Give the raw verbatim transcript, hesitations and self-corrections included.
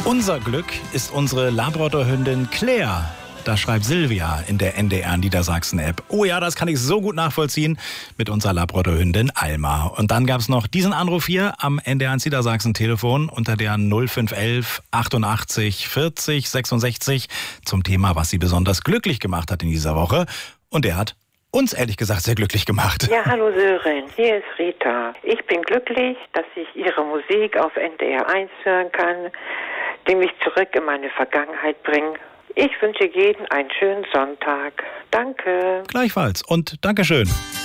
Unser Glück ist unsere Labradorhündin Claire. Das schreibt Silvia in der N D R Niedersachsen-App. Oh ja, das kann ich so gut nachvollziehen mit unserer Labradorhündin Alma. Und dann gab es noch diesen Anruf hier am N D R eins Niedersachsen-Telefon unter der null fünf elf achtundachtzig vierzig sechsundsechzig zum Thema, was sie besonders glücklich gemacht hat in dieser Woche. Und der hat uns ehrlich gesagt sehr glücklich gemacht. Ja, hallo Sören, hier ist Rita. Ich bin glücklich, dass ich Ihre Musik auf N D R eins hören kann, die mich zurück in meine Vergangenheit bringt. Ich wünsche jedem einen schönen Sonntag. Danke. Gleichfalls und Dankeschön.